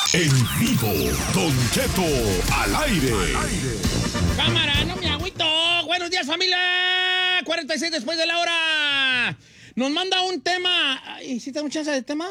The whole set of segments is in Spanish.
En vivo, Don Cheto al aire. Cámara, no me agüito. Buenos días, familia. 46 después de la hora. Nos manda un tema. ¿Y si tenemos chance de tema?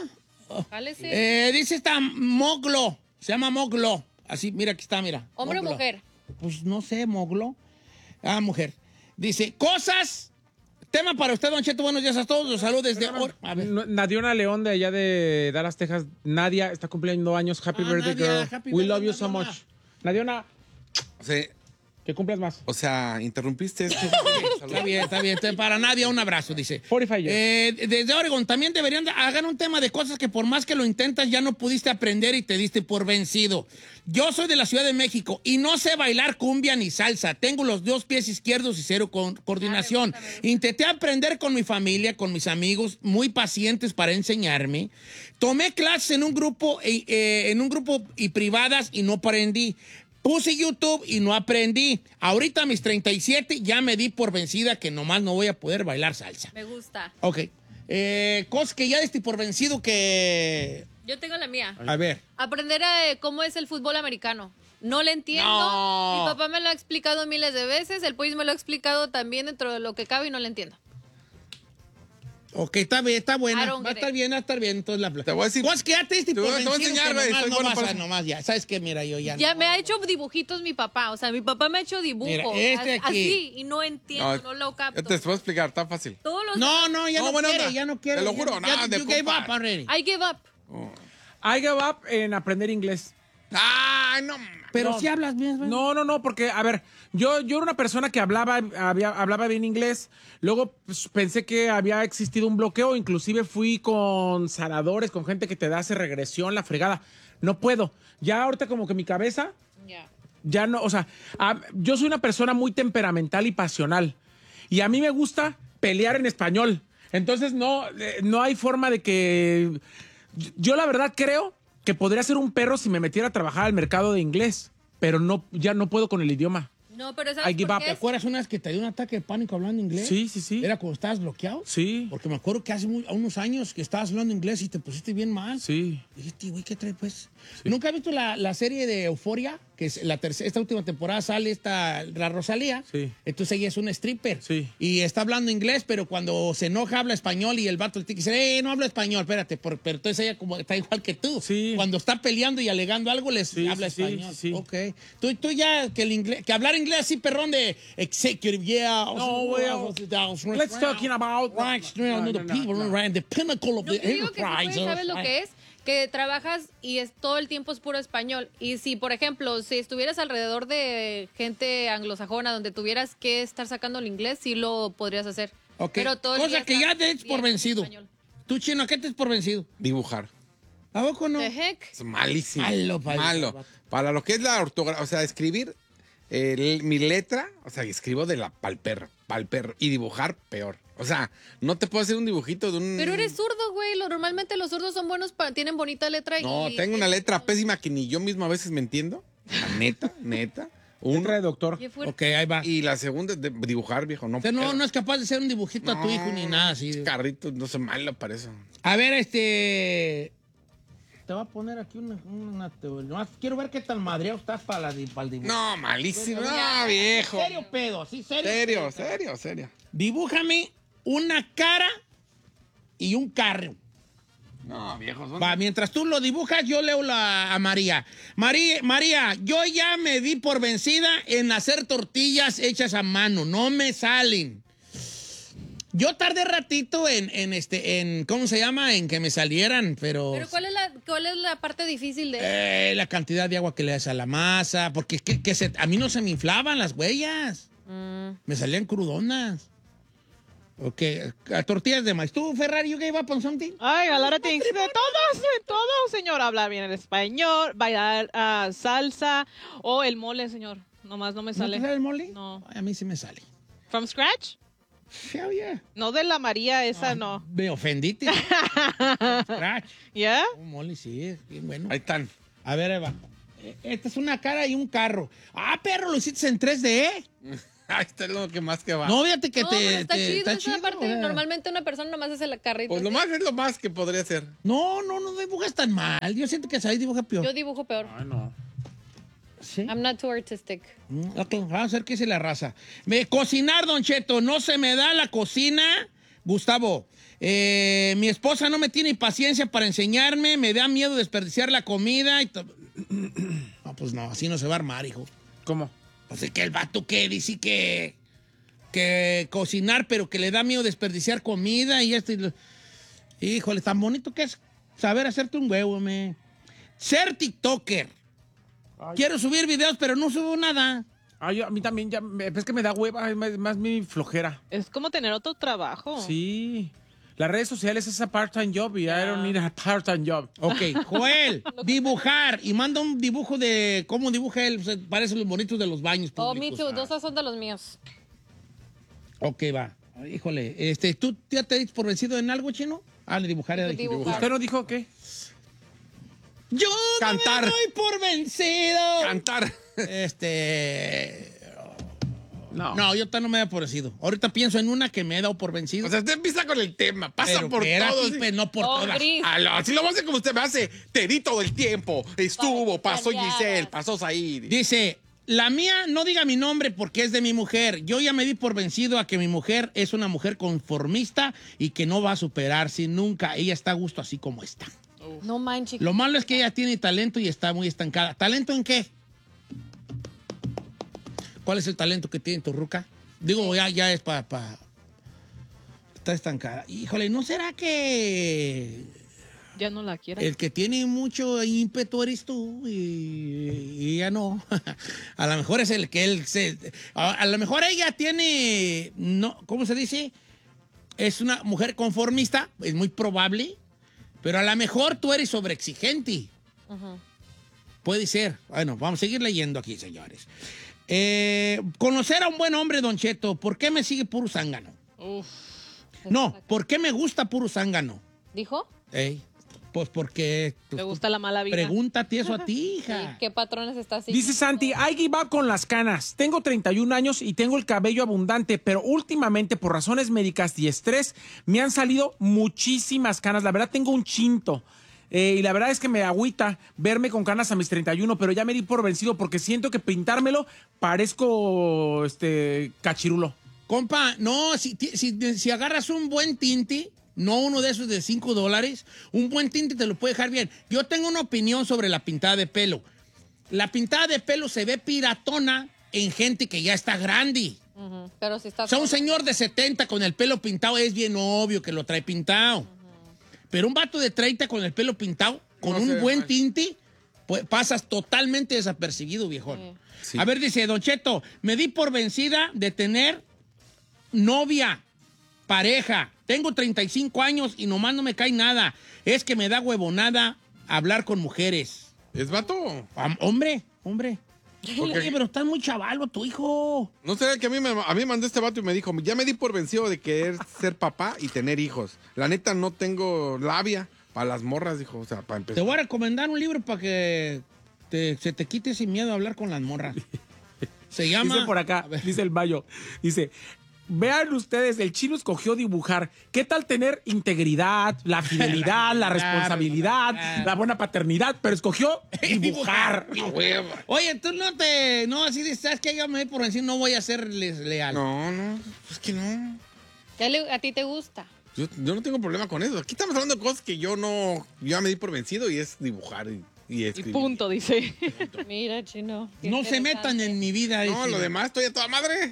Dice esta Moglo. Se llama Moglo. Así, mira, aquí está, mira. ¿Hombre Moglo. o mujer? Pues no sé, Moglo. Ah, mujer. Dice, cosas. Tema para usted, Don Cheto. Buenos días a todos. Los saludos desde... A ver. Nadiona León de allá de Dallas, Texas. Nadia está cumpliendo años. Happy birthday, Nadia, girl. happy We birthday, love you so Nadiona. much. Nadiona, Sí, que cumplas más. o sea, interrumpiste esto. Está bien, está bien. Entonces, para Nadia, un abrazo, dice. 45 years. Desde Oregon, también deberían hagan un tema de cosas que por más que lo intentas ya no pudiste aprender y te diste por vencido. Yo soy de la Ciudad de México y no sé bailar cumbia ni salsa. Tengo los dos pies izquierdos y cero coordinación. Intenté aprender con mi familia, con mis amigos, muy pacientes para enseñarme. Tomé clases en un grupo y privadas y no aprendí. Puse YouTube y no aprendí. Ahorita a mis 37 ya me di por vencida que nomás no voy a poder bailar salsa. Me gusta. Ok. Cosas que ya diste por vencido que... Yo tengo la mía. A ver. Aprender cómo es el fútbol americano. No le entiendo. No. Mi papá me lo ha explicado miles de veces. El Pollis me lo ha explicado también dentro de lo que cabe y no le entiendo. Ok, está bien, está buena. I don't Va a get estar it. bien, va a estar bien. Entonces la Te voy a decir- cosas que ya te diste Te por voy a vencido enseñar, que güey, nomás soy no bueno vas para a- eso. nomás ya. ¿Sabes qué? Mira, yo ya Ya no. me ha hecho dibujitos mi papá. O sea, mi papá me ha hecho dibujos. Mira, este aquí. Así, y no entiendo, no lo capto. Yo te puedo explicar, tan fácil. Todos los... No, ya No, no buena quiere, onda. ya no quiere. Te lo Ya- juro, ya, no, de you gave compa. up already. I give up. I give up en aprender inglés. ¡Ay, no! Pero No. si hablas bien, güey. No, porque, a ver, yo era una persona que hablaba bien inglés. Luego pues, pensé que había existido un bloqueo. Inclusive fui con sanadores, con gente que te hace regresión, la fregada. No puedo. Ya ahorita como que mi cabeza... Ya no, o sea, yo soy una persona muy temperamental y pasional. Y a mí me gusta pelear en español. Entonces no hay forma de que... Yo la verdad creo que podría ser un perro si me metiera a trabajar al mercado de inglés. Pero ya no puedo con el idioma. No, pero I ¿sabes give por up. qué ¿Te es? acuerdas una vez que te dio un ataque de pánico hablando inglés? Sí. ¿Era cuando estabas bloqueado? Sí. Porque me acuerdo que hace unos años que estabas hablando inglés y te pusiste bien mal. Sí. Dijiste, güey, ¿qué trae, pues? ¿Nunca has visto la serie de Euphoria? Que es esta última temporada sale la Rosalía. Sí. Entonces ella es una stripper. Sí. Y está hablando inglés, pero cuando se enoja habla español y el vato le dice, no hablo español, espérate. Pero entonces ella como está igual que tú. Sí. Cuando está peleando y alegando algo, Sí, habla sí, español. sí. Ok. Tú ya, que hablar inglés así, perrón, de executive, yeah. No, well, let's talking about... Right, the people, right, the pinnacle of Yo the te digo que enterprise. sí, ¿sabes lo que es? Que trabajas y todo el tiempo es puro español. Y si, por ejemplo, si estuvieras alrededor de gente anglosajona donde tuvieras que estar sacando el inglés, sí lo podrías hacer. Ok. Pero todo el Cosa día que está ya te des por bien vencido. español. Tú, Chino, ¿qué te des por vencido? Dibujar. ¿A poco no? The heck? Es malísimo. Malo. Malo. Para lo que es la ortografía, o sea, escribir mi letra, o sea, escribo de la pa'l perro. Y dibujar, peor. O sea, no te puedo hacer un dibujito de un... Pero eres zurdo, güey. Normalmente los zurdos son buenos, tienen bonita letra. No, y tengo una letra pésima que ni yo mismo a veces me entiendo. La neta. Letra Una. de doctor. Qué fuerte. Ok, ahí va. Y la segunda es de dibujar, viejo. No, O sea, no puedo. es capaz de hacer un dibujito a tu hijo ni nada así. Carrito, no soy malo para eso. A ver, Te voy a poner aquí nomás quiero ver qué tan madreado estás para el dibujo. No, malísimo. No, viejo. ¿Serio pedo? ¿Sí, serio? Serio. Dibújame una cara y un carro. No, viejo. Va, mientras tú lo dibujas, yo leo a María. María, yo ya me di por vencida en hacer tortillas hechas a mano. No me salen. Yo tardé ratito en ¿cómo se llama? En que me salieran, pero... Pero ¿cuál es la parte difícil de la cantidad de agua que le das a la masa, porque a mí no se me inflaban las huellas. Me salían crudonas. Ok, tortillas de maíz. ¿Tú, Ferrari, you gave up on something? Ay, a lot of things. De todo, señor. Hablar bien el español, bailar salsa o el mole, señor. Nomás no me ¿No sale. te sale el mole? No. Ay, a mí sí me sale. From scratch? Hell yeah. No de la María, esa no. Me ofendiste. Scratch. ¿Ya? Un mole, sí, es bien bueno. Ahí están. A ver, Eva. Esta es una cara y un carro. Ah, perro, lo hiciste en 3D. Ahí está lo que más que va. No, fíjate que No, pero está chido. está Esa chido, parte, o sea. normalmente una persona nomás hace la carrita. Pues lo así. más es lo más que podría ser. No dibujas tan mal. Yo siento que Said dibuja peor. Yo dibujo peor. Ay, no. ¿Sí? I'm not too artistic. Ok, vamos a ver qué dice la raza. Cocinar, Don Cheto, no se me da la cocina. Gustavo, mi esposa no me tiene paciencia para enseñarme, me da miedo desperdiciar la comida. No, pues no, así no se va a armar, hijo. ¿Cómo? Pues es que el vato que dice que cocinar, pero que le da miedo desperdiciar comida y esto. Híjole, tan bonito que es saber hacerte un huevo, me. Ser TikToker. Quiero subir videos, pero no subo nada. Ay, a mí también, es que me da hueva, es más mi flojera. Es como tener otro trabajo. Sí. Las redes sociales es a part-time job y I don't need a part-time job. Ok, Joel, dibujar. Y manda un dibujo de cómo dibuja él. Parece los bonitos de los baños Oh, me públicos. too. Dos son de los míos. Ok, va. Híjole, ¿tú ya te diste por vencido en algo, Chino? Ah, de dibujar. Ya dije. Dibujar. ¿Usted no dijo qué? Yo Cantar. no me doy por vencido. Cantar. No, yo no me he dado por vencido. Ahorita pienso en una que me he dado por vencido. O sea, usted empieza con el tema, pasa pero por espérate, todo. pues, no por Oh, todas. Gris. Así lo voy a hacer como usted me hace. Te di todo el tiempo. Estuvo, pasó Variadas. Giselle, pasó Said. Dice, la mía no diga mi nombre porque es de mi mujer. Yo ya me di por vencido a que mi mujer es una mujer conformista y que no va a superarse nunca. Ella está a gusto así como está. No manches. Lo malo es que ella tiene talento y está muy estancada. ¿Talento en qué? ¿Cuál es el talento que tiene tu ruca? Digo, ya es para... Está estancada. Híjole, ¿no será que Ya no la quiere. el que tiene mucho ímpetu eres tú y ella no? A lo mejor es el que él se... A lo mejor ella tiene... No, ¿cómo se dice? Es una mujer conformista, es muy probable, pero a lo mejor tú eres sobreexigente. Puede ser. Bueno, vamos a seguir leyendo aquí, señores. Conocer a un buen hombre, Don Cheto. ¿Por qué me sigue puro zángano? No, ¿por qué me gusta puro zángano? ¿Dijo? Pues porque... Le gusta la mala vida. Pregúntate eso a ti, Sí, hija. ¿qué patrones está así? Dice Santi, I give up con las canas. Tengo 31 años y tengo el cabello abundante, pero últimamente por razones médicas y estrés me han salido muchísimas canas. La verdad tengo un chinto. Y la verdad es que me agüita verme con canas a mis 31, pero ya me di por vencido porque siento que pintármelo parezco cachirulo. Compa, no, si agarras un buen tinte, no uno de esos de $5, un buen tinte te lo puede dejar bien. Yo tengo una opinión sobre la pintada de pelo. La pintada de pelo se ve piratona en gente que ya está grande. Ujú, pero si está... O sea, un señor de 70 con el pelo pintado es bien obvio que lo trae pintado. Pero un vato de 30 con el pelo pintado, con No un se ve buen mal. tinte, pues pasas totalmente desapercibido, viejón. Sí. A ver, dice Don Cheto, me di por vencida de tener novia, pareja. Tengo 35 años y nomás no me cae nada. Es que me da huevonada hablar con mujeres. ¿Es vato? Hombre. Porque- Oye, pero estás muy chavalo, tu hijo. No será que a mí me mandó este vato y me dijo, ya me di por vencido de querer ser papá y tener hijos. La neta no tengo labia para las morras, dijo, o sea, para Te empezar. voy a recomendar un libro para que se te quite ese miedo a hablar con las morras. Se llama... Dice por acá, dice el Mayo, dice, vean ustedes, el Chino escogió dibujar. ¿Qué tal tener integridad, la fidelidad, la responsabilidad, la buena paternidad? Pero escogió dibujar. Oye, tú no, así dices, ¿sabes qué? Yo me voy por decir, no voy a serles leal. No, es que no. ¿A ti te gusta? Yo no tengo problema con eso. Aquí estamos hablando de cosas que yo ya me di por vencido y es dibujar y Y escribir. punto, dice. Mira, Chino. qué No se metan interesante. en mi vida. No, dice. lo demás estoy a toda madre.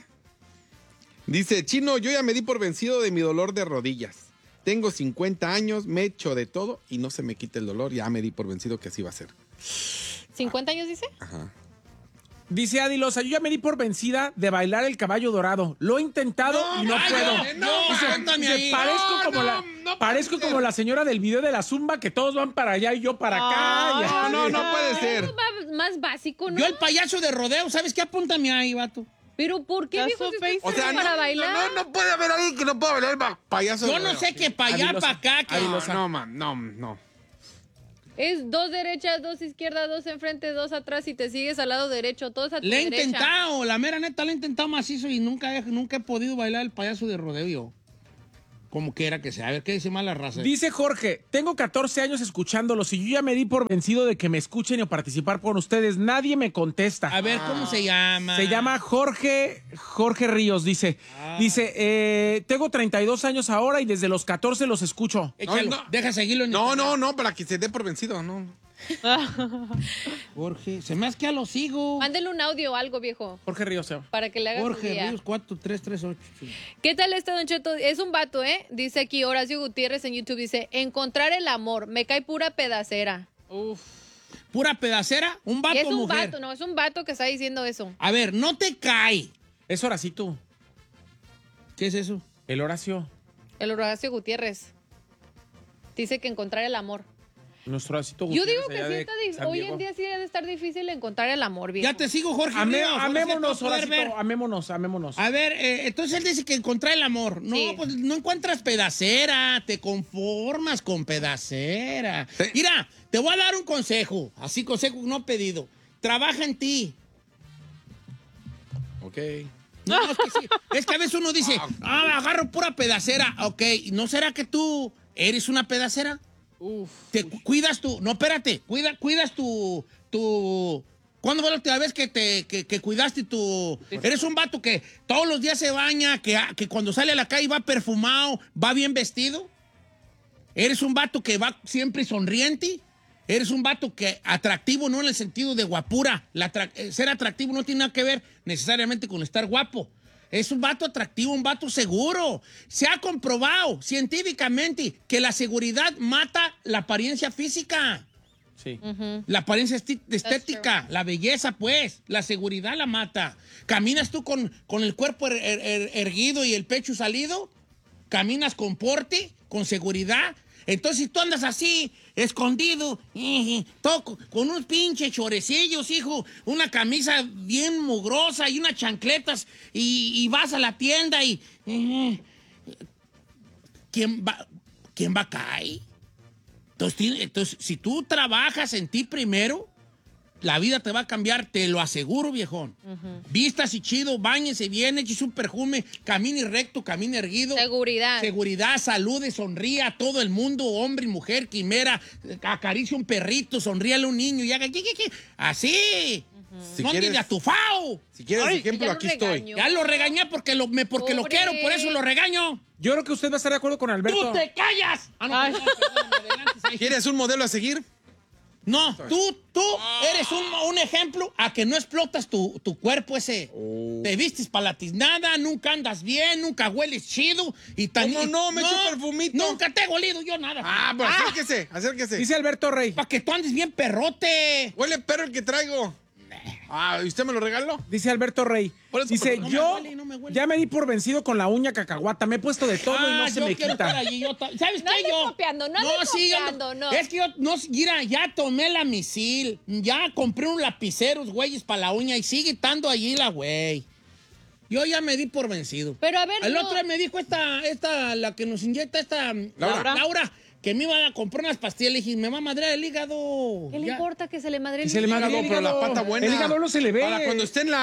Dice, Chino, yo ya me di por vencido de mi dolor de rodillas. Tengo 50 años, me echo de todo y no se me quita el dolor. Ya me di por vencido que así va a ser. ¿50 años dice? Ajá. Dice Adilosa, yo ya me di por vencida de bailar el caballo dorado. Lo he intentado y no puedo. Cuéntame ahí. Parezco como la señora del video de la Zumba que todos van para allá y yo para acá. No puede ser. Eso va más básico, ¿no? Yo el payaso de rodeo, ¿sabes qué? Apúntame ahí, vato. Pero ¿por qué, That's viejo? so Si usted O sea, para bailar. no puede haber alguien que no pueda bailar payaso. Yo no sé qué para allá, Adilosa, para acá. Que... Adilosa. No, man, no. Es 2 derechas, 2 izquierdas, 2 enfrente, 2 atrás y te sigues al lado derecho, todos a tu Le he derecha. intentado, la mera neta, le he intentado macizo y nunca he podido bailar el payaso de rodeo yo. Como quiera que sea. A ver, ¿qué dice más la raza? Dice Jorge, tengo 14 años escuchándolos y yo ya me di por vencido de que me escuchen y participar con ustedes. Nadie me contesta. A ver, ¿cómo se llama? Se llama Jorge Ríos, dice. Dice, tengo 32 años ahora y desde los 14 los escucho. Échalo, No, no. deja seguirlo en No, Instagram. no, para que se dé por vencido, no. Jorge, se me hace que ya lo sigo. Mándele un audio o algo, viejo, Jorge Ríos, se para que le haga su Jorge día. Ríos 4338. ¿Qué tal Don Cheto? Es un vato, ¿eh? Dice aquí Horacio Gutiérrez en YouTube, dice, encontrar el amor, me cae pura pedacera. Uf. ¿Pura pedacera? ¿Un Y vato es o un mujer? vato, no, es un vato que está diciendo eso. A ver, no te cae. Es Horacito, ¿Qué es eso? el Horacio. El Horacio Gutiérrez. Dice que encontrar el amor. Nuestro Horacito Yo Gutiérrez digo que allá sí de está San hoy Diego. en día sí debe estar difícil encontrar el amor, viejo. Ya te sigo, Jorge Ríos. Amémonos, Ahora sí te voy a poder Horacito, amémonos. A ver, entonces él dice que encontrar el amor. No, Sí. pues no encuentras pedacera, te conformas con pedacera. Sí. Mira, te voy a dar un consejo, así consejo no pedido. Trabaja en ti. Ok. No, es que sí. Es que a veces uno dice, agarro pura pedacera. Ok, ¿no será que tú eres una pedacera? Uf. Te cuidas tu... No, espérate. Cuidas tu... ¿Cuándo fue la última vez que cuidaste tu... Eres un vato que todos los días se baña, que cuando sale a la calle va perfumado, va bien vestido? ¿Eres un vato que va siempre sonriente? ¿Eres un vato que atractivo no en el sentido de guapura? Ser atractivo no tiene nada que ver necesariamente con estar guapo. Es un vato atractivo, un vato seguro. Se ha comprobado científicamente que la seguridad mata la apariencia física. Sí. La apariencia estética, la belleza, pues. La seguridad la mata. ¿Caminas tú con el cuerpo erguido y el pecho salido? ¿Caminas con porte, con seguridad? Entonces, si tú andas así, escondido, todo con unos pinches chorecillos, hijo, una camisa bien mugrosa y unas chancletas, y vas a la tienda y... ¿Quién va a caer? Entonces, si tú trabajas en ti primero, la vida te va a cambiar, te lo aseguro, viejón. Vístase chido, báñese bien, eche un perfume, camine recto, camine erguido. Seguridad. Seguridad, salude, sonríe a todo el mundo, hombre y mujer, quimera, acaricia un perrito, sonríale a un niño y haga... Así. Si No quieres- ande de atufao. Si quieres ejemplo, ya lo aquí estoy. regañó. Ya lo regañé porque lo Pobre. quiero, por eso lo regaño. Yo creo que usted va a estar de acuerdo con Alberto. ¡Tú te callas! Ah, no, Ay. perdóname, adelante, Sai. ¿Quieres un modelo a seguir? No, tú eres un ejemplo a que no explotas tu cuerpo ese. Te vistes para la tiznada, nunca andas bien, nunca hueles chido. Y ¿Cómo no? Me echo perfumito. Nunca te he olido yo nada. Ah, pues acérquese. Dice Alberto Rey. Para que tú andes bien perrote. Huele perro el que traigo. Ah, ¿y usted me lo regaló? Dice Alberto Rey. Por eso, Dice, pero no me yo huele, no me huele. ya me di por vencido con la uña cacahuata. Me he puesto de todo y no se yo me quiero estar quita. allí, ¿sabes No qué ande yo? copiando, no ande sí, copiando, no. Es que yo, mira, ya tomé la misil, ya compré un lapiceros, güeyes, para la uña y sigue estando allí la güey. Yo ya me di por vencido. Pero a ver, El no. otro día me dijo la que nos inyecta Laura, que me iba a comprar unas pastillas. Le dije, me va a madrear el hígado. ¿Qué le Ya. importa que se le madre el Que se le madre Hígado, el pero la hígado. pata buena. El hígado no se le ve. Para cuando esté en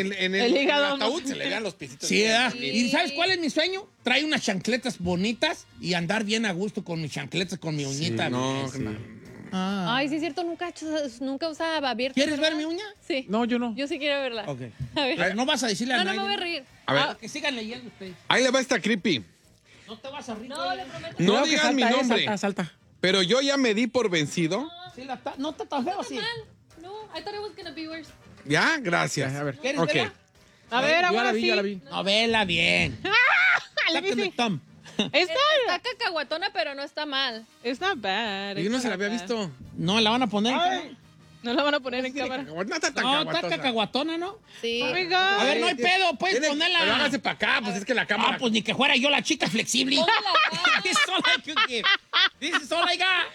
el hígado. ataúd se le vean los pisitos. Sí, ¿verdad? Sí. ¿Y sabes cuál es mi sueño? Trae unas chancletas bonitas y andar bien a gusto con mis chancletas, con mi uñita. No, Sí. no. Ah. Ay, sí es cierto, nunca usaba abierto. ¿Quieres ver ¿verdad? mi uña? Sí. No, yo no. Yo sí quiero verla. Ok. A ver. Pero no vas a decirle a No, no nadie. me voy a reír. A ver. Que sigan leyendo ustedes. Ahí le va esta creepy. No te vas a reír. No, le prometo. No Cuidado que digan mi salta, nombre. salta. Pero yo ya me di por vencido. Sí, no está tan feo así. Mal. No, I thought it was gonna be worse. Ya, gracias. A ver. ¿Quieres Ok. verla? A ver, Yo ahora la vi, sí. yo la vi. No, vela bien. Let me Sácame see. el thumb. Está cacahuatona, pero no está mal. It's not bad. Yo no It's se la not había bad. visto. No, la van a poner en cámara. No la van a poner en cámara. No está tan No, está caguatosa. cacahuatona, ¿no? Sí. Oh my God. A ver, no hay pedo, puedes Tiene- ponerla. Pero hágase para acá, pues es que la cámara. Ah, pues ni que fuera yo la chica flexible. Póngala acá. This is all I could give. This is all I got.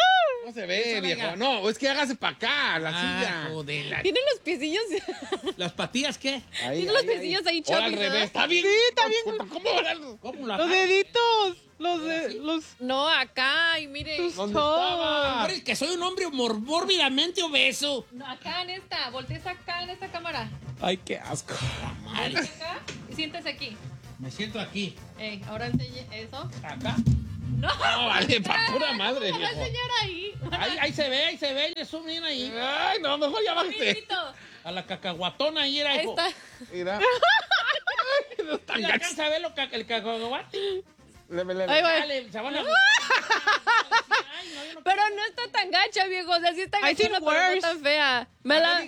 No se ve, Eso, viejo. venga. No, es que hágase para acá, la Ah, silla. joder, la- Tiene los piecillos. ¿Las patillas qué? Ahí, Tiene los piecillos ahí Ahora al chubby, revés. ¿verdad? Está bien. Sí, está bien. ¿Cómo? ¿Cómo la Los deditos. No, acá, y mire. ¿Dónde estaba? Hombre, que soy un hombre mórbidamente obeso. No, acá en esta, voltees acá en esta cámara. Ay, qué asco. Voltees acá y siéntese aquí. Me siento aquí. Ahora enseñe eso. ¿Acá? No, vale, pa' pura madre, no, viejo. señor, ahí. Ahí se ve, le zoom in ahí. Ay, no, mejor ya bájate. Bonito. A la cacahuatona ahí era, Ahí hijo. está. Mira. ¿Le alcanza a ver el cacahuate? Ahí va. Dale, se van a... Ay, no, yo no Pero no está tan gacha, viejo. O sea, sí está I gacha, seen pero no worse. tan fea. Me la...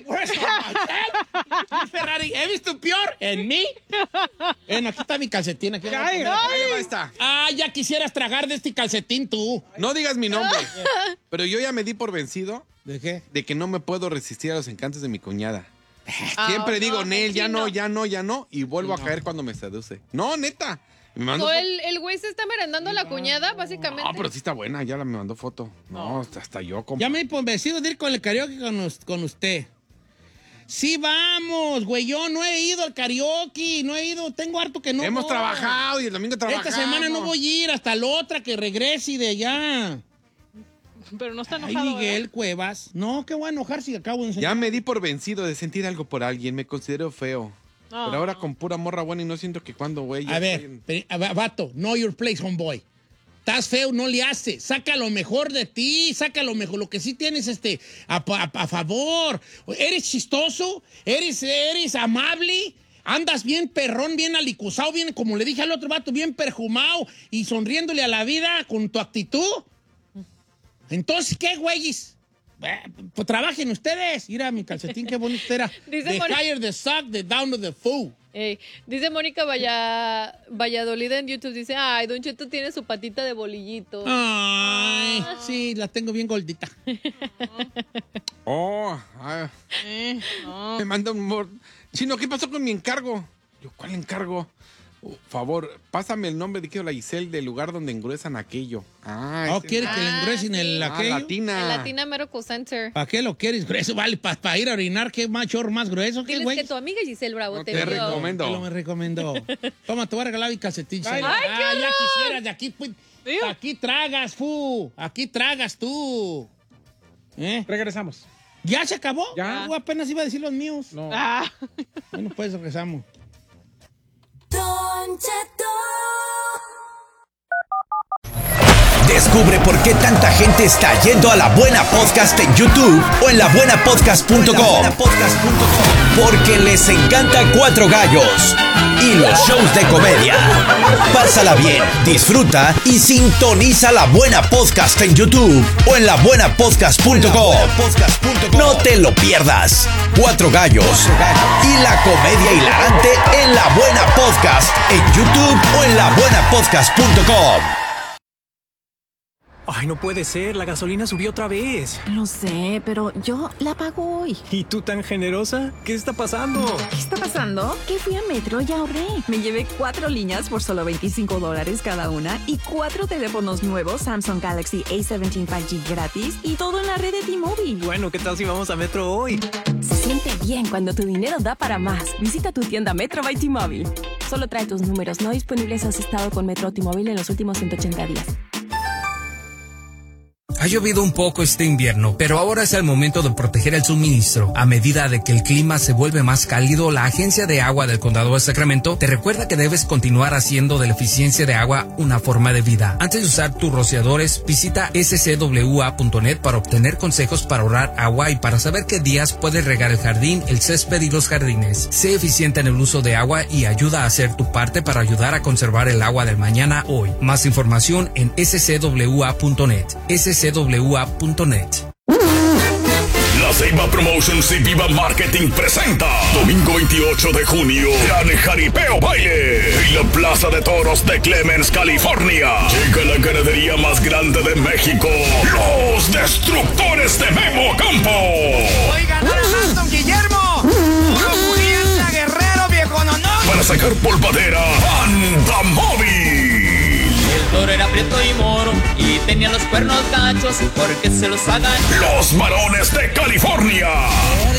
Ferrari, ¿he visto peor? ¿En mí? Aquí está mi calcetín. Aquí Ahí va esta. Ah, ya quisieras tragar de este calcetín tú. No digas mi nombre, pero yo ya me di por vencido ¿De qué? de que no me puedo resistir a los encantos de mi cuñada. Siempre digo, no, Nel, ya cochino. no, y vuelvo a caer cuando me seduce. No, neta. Me mandó So, foto. el güey se está merendando a la cuñada, básicamente. No, pero sí está buena, ya me mandó foto. No, hasta yo, compa. Ya me he convencido de ir con el karaoke con usted. Sí, vamos, güey. Yo no he ido al karaoke, no he ido. Tengo harto que no Hemos voy. trabajado y el domingo trabajamos. Esta semana no voy a ir, hasta la otra que regrese de allá. Pero no está Ay, enojado. Miguel Cuevas. No, que voy a enojar si acabo de enseñar. Ya me di por vencido de sentir algo por alguien. Me considero feo. No. Pero ahora con pura morra buena y no siento que cuando, güey. A ver, vato, know your place, homeboy. Estás feo, no le haces. Saca lo mejor de ti, saca lo mejor, lo que sí tienes a favor. Eres chistoso, eres amable, andas bien perrón, bien alicuzado, bien, como le dije al otro vato, bien perfumado y sonriéndole a la vida con tu actitud. Entonces, ¿qué, güeyes? Pues trabajen ustedes. Mira mi calcetín, qué bonito era. Dice The Moni- higher the sock, the downer the fool. Dice Mónica Valladolid en YouTube, dice, ay, Don Cheto tiene su patita de bolillito. Ay, sí, la tengo bien gordita. Oh, No. me manda un... Chino, ¿qué pasó con mi encargo? Yo, ¿cuál encargo? Favor, pásame el nombre de la Giselle del lugar donde engruesan aquello. ¿No quiere que le engruesen el aquello? Latina. El Latina Medical Center. ¿Para qué lo quieres grueso? Vale, para ir a orinar, ¿qué machor más grueso? ¿Qué, Diles güey? que tu amiga Giselle Bravo No te te vio. recomiendo. Que lo me recomendó. Toma, te voy a regalar mi calcetín. Ay, Ya quisieras, de aquí, pues, Ew. aquí tragas, aquí tragas tú. Regresamos. ¿Ya se acabó? Ya. Apenas iba a decir los míos. No. Ah. Bueno, pues regresamos. Don Cheto. Descubre por qué tanta gente está yendo a La Buena Podcast en YouTube o en labuenapodcast.com. Porque les encanta Cuatro Gallos y los shows de comedia. Pásala bien, disfruta y sintoniza La Buena Podcast en YouTube o en labuenapodcast.com. No te lo pierdas. Cuatro Gallos y la comedia hilarante en La Buena Podcast en YouTube o en labuenapodcast.com. Ay, no puede ser, la gasolina subió otra vez. Lo sé, pero yo la pago hoy. ¿Y tú tan generosa? ¿Qué está pasando? ¿Qué está pasando? Que fui a Metro y ahorré. Me llevé 4 líneas por solo $25 cada una y 4 teléfonos nuevos Samsung Galaxy A17 5G gratis y todo en la red de T-Mobile. Bueno, ¿qué tal si vamos a Metro hoy? Se siente bien cuando tu dinero da para más. Visita tu tienda Metro by T-Mobile. Solo trae tus números no disponibles si has estado con Metro o T-Mobile en los últimos 180 días. Ha llovido un poco este invierno, pero ahora es el momento de proteger el suministro. A medida de que el clima se vuelve más cálido, la Agencia de Agua del Condado de Sacramento te recuerda que debes continuar haciendo de la eficiencia de agua una forma de vida. Antes de usar tus rociadores, visita scwa.net para obtener consejos para ahorrar agua y para saber qué días puedes regar el jardín, el césped y los jardines. Sé eficiente en el uso de agua y ayuda a hacer tu parte para ayudar a conservar el agua del mañana hoy. Más información en scwa.net. scwa.net. La Ceiba Promotions y Viva Marketing presenta domingo 28 de junio Gran Jaripeo Baile en la Plaza de Toros de Clemens, California. Llega la ganadería más grande de México, los Destructores de Memo Campo. Oiga, nada más, don Guillermo. Puro Julián Guerrero, viejo no. Para sacar polvadera, Anda Móvil. El toro era prieto y moro y tenía los cuernos gachos porque se los hagan Los Varones de California.